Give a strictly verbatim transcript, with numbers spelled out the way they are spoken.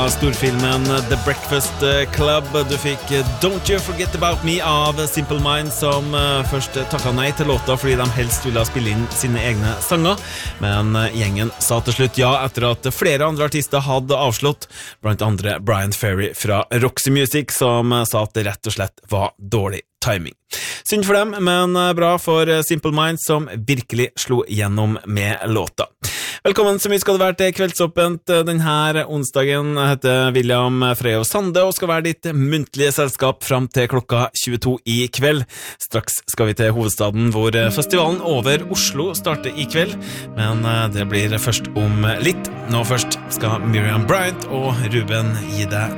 storfilmen The Breakfast Club. Du fikk Don't You Forget About Me av Simple Minds, som først takket nei til låta fordi de helst ville spille inn sine egne sanger. Men gjengen sa til slutt ja etter at flere andre artister hadde avslått, blant andre Brian Ferry fra Roxy Music, som sa at det rett og slett var dårlig timing. Synd for dem, men bra for Simple Minds, som virkelig slo gjennom med låta. Velkommen så mye skal det være til Kveldsåpent denne onsdagen. Jeg heter William Freyov Sande og skal være ditt muntlige selskap frem til klokka tjueto i kveld. Straks skal vi til hovedstaden, hvor festivalen Over Oslo starter i kveld, men det blir først om litt. Nå først skal Miriam Bryant og Ruben gi deg